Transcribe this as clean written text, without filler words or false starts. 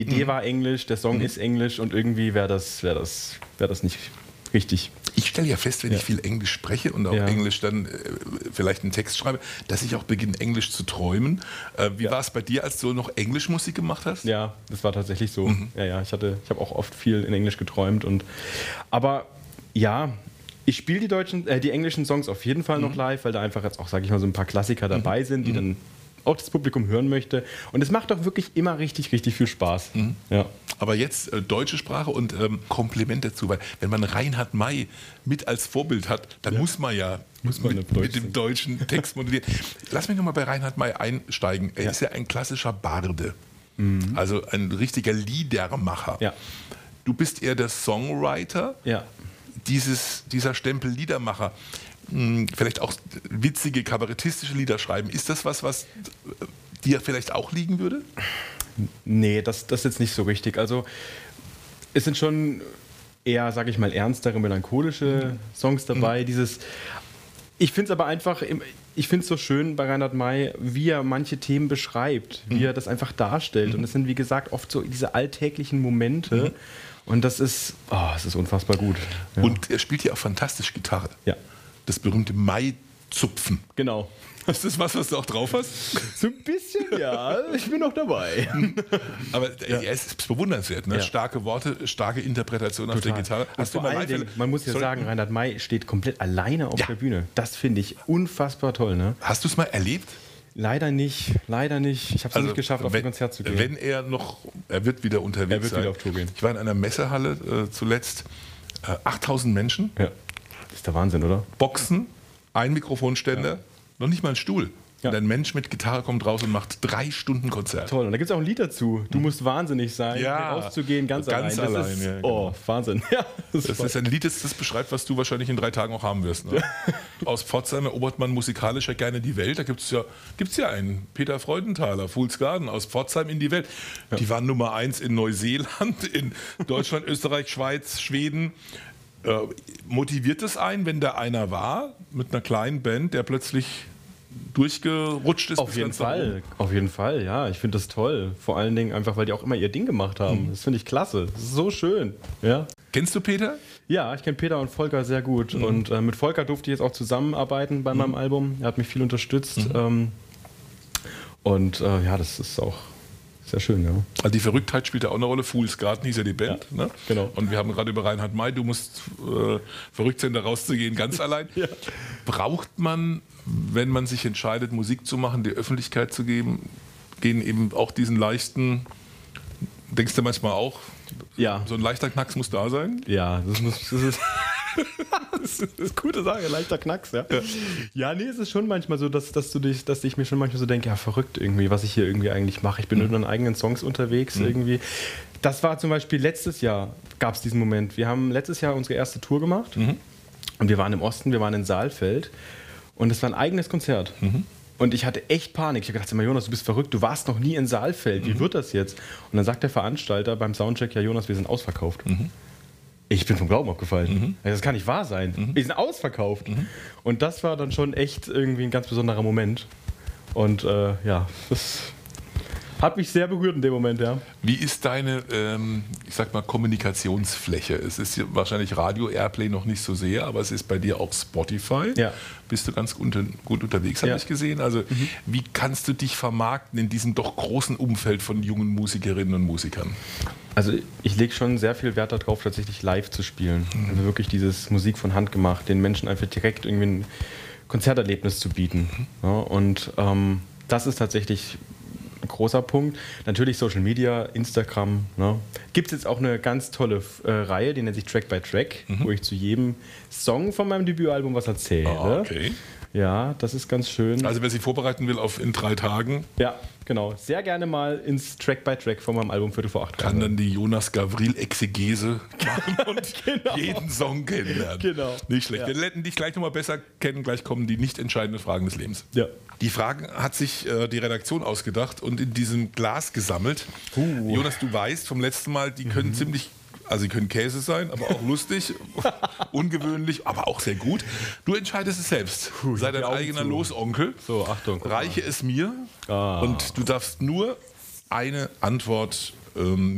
Die Idee war Englisch, der Song ist Englisch und irgendwie wäre das nicht richtig. Ich stelle ja fest, wenn ich viel Englisch spreche und auch Englisch dann vielleicht einen Text schreibe, dass ich auch beginne, Englisch zu träumen. Wie war es bei dir, als du noch Englischmusik gemacht hast? Ja, das war tatsächlich so. Ja, ich habe auch oft viel in Englisch geträumt. Aber ja, ich spiele die englischen Songs auf jeden Fall noch live, weil da einfach jetzt auch, sage ich mal, so ein paar Klassiker dabei sind, die dann auch das Publikum hören möchte. Und es macht doch wirklich immer richtig, richtig viel Spaß. Ja. Aber jetzt deutsche Sprache und Kompliment dazu, weil wenn man Reinhard May mit als Vorbild hat, dann muss man mit dem deutschen Text modellieren. Lass mich nochmal bei Reinhard May einsteigen. Er ist ja ein klassischer Barde, also ein richtiger Liedermacher. Ja. Du bist eher der Songwriter, dieser Stempel Liedermacher. Vielleicht auch witzige, kabarettistische Lieder schreiben. Ist das was dir vielleicht auch liegen würde? Nee, das ist jetzt nicht so richtig. Also es sind schon eher, sage ich mal, ernstere, melancholische Songs dabei. Ich finde es aber einfach, ich finde es so schön bei Reinhard May, wie er manche Themen beschreibt, wie er das einfach darstellt. Und es sind, wie gesagt, oft so diese alltäglichen Momente. Und es ist unfassbar gut. Ja. Und er spielt ja auch fantastisch Gitarre. Ja. Das berühmte Mai-Zupfen. Genau. Ist das was du auch drauf hast? So ein bisschen, ja. Ich bin noch dabei. Aber es ist bewundernswert. Ne? Ja. Starke Worte, starke Interpretation auf der Gitarre. Vor allen Dingen, man muss ja sagen, Reinhard May steht komplett alleine auf der Bühne. Das finde ich unfassbar toll. Ne? Hast du es mal erlebt? Leider nicht. Ich habe es nicht geschafft, auf ein Konzert zu gehen. Wenn er wird wieder unterwegs Er wird sein. wieder auf Tour gehen. Ich war in einer Messehalle zuletzt. 8000 Menschen. Ja. Das ist der Wahnsinn, oder? Boxen, ein Mikrofonständer, noch nicht mal ein Stuhl. Ja. Und ein Mensch mit Gitarre kommt raus und macht 3 Stunden Konzert. Toll. Und da gibt es auch ein Lied dazu. Du musst wahnsinnig sein, hier rauszugehen, ganz allein. Das ist, genau. Wahnsinn. Ja, das ist ein Lied, das beschreibt, was du wahrscheinlich in 3 Tagen auch haben wirst. Ne? Aus Pforzheim erobert man musikalisch ja gerne die Welt. Da gibt es ja einen, Peter Freudenthaler, Fool's Garden, aus Pforzheim in die Welt. Ja. Die waren Nummer 1 in Neuseeland, in Deutschland, Österreich, Schweiz, Schweden. Motiviert es einen, wenn da einer war, mit einer kleinen Band, der plötzlich durchgerutscht ist? Auf jeden Fall, ja. Ich finde das toll. Vor allen Dingen einfach, weil die auch immer ihr Ding gemacht haben. Das finde ich klasse. Das ist so schön. Ja. Kennst du Peter? Ja, ich kenne Peter und Volker sehr gut. Und mit Volker durfte ich jetzt auch zusammenarbeiten bei meinem Album. Er hat mich viel unterstützt. Das ist auch sehr schön, ja. Also die Verrücktheit spielt ja auch eine Rolle. Fool's Garden hieß ja die Band. Ja, ne? Genau. Und wir haben gerade über Reinhard May, du musst verrückt sein, da rauszugehen, ganz allein. Ja. Braucht man, wenn man sich entscheidet, Musik zu machen, die Öffentlichkeit zu geben, gehen eben auch diesen leichten, denkst du manchmal auch, so ein leichter Knacks muss da sein? Ja, das ist... Das ist eine gute Sache, leichter Knacks, ja. Ja, nee, es ist schon manchmal so, dass ich mir schon manchmal so denke, ja, verrückt irgendwie, was ich hier irgendwie eigentlich mache. Ich bin mit meinen eigenen Songs unterwegs irgendwie. Das war zum Beispiel letztes Jahr, gab es diesen Moment. Wir haben letztes Jahr unsere erste Tour gemacht und wir waren im Osten, wir waren in Saalfeld und es war ein eigenes Konzert. Und ich hatte echt Panik. Ich habe gedacht, sag mal, Jonas, du bist verrückt, du warst noch nie in Saalfeld, wie wird das jetzt? Und dann sagt der Veranstalter beim Soundcheck, ja Jonas, wir sind ausverkauft. Ich bin vom Glauben abgefallen. Das kann nicht wahr sein. Wir sind ausverkauft. Und das war dann schon echt irgendwie ein ganz besonderer Moment. Und das hat mich sehr berührt in dem Moment, ja. Wie ist deine, ich sag mal, Kommunikationsfläche? Es ist hier wahrscheinlich Radio Airplay noch nicht so sehr, aber es ist bei dir auch Spotify. Ja. Bist du ganz gut unterwegs, habe ich gesehen. Also wie kannst du dich vermarkten in diesem doch großen Umfeld von jungen Musikerinnen und Musikern? Also ich lege schon sehr viel Wert darauf, tatsächlich live zu spielen. Also wirklich dieses Musik von Hand gemacht, den Menschen einfach direkt irgendwie ein Konzerterlebnis zu bieten. Ja, und das ist tatsächlich ein großer Punkt. Natürlich Social Media, Instagram. Ne? Gibt es jetzt auch eine ganz tolle Reihe, die nennt sich Track by Track, wo ich zu jedem Song von meinem Debütalbum was erzähle. Okay. Ja, das ist ganz schön. Also wer sich vorbereiten will auf in 3 Tagen. Ja, genau. Sehr gerne mal ins Track by Track von meinem Album 8:15. Kann dann die Jonas Gavril-Exegese machen und jeden Song kennenlernen. Genau. Nicht schlecht. Wir lernen dich gleich nochmal besser kennen. Gleich kommen die nicht entscheidenden Fragen des Lebens. Ja. Die Fragen hat sich die Redaktion ausgedacht und in diesem Glas gesammelt. Jonas, du weißt vom letzten Mal, die können sie können Käse sein, aber auch lustig, ungewöhnlich, aber auch sehr gut. Du entscheidest es selbst. Sei dein eigener Losonkel. So, Achtung. Reiche es mir und du darfst nur eine Antwort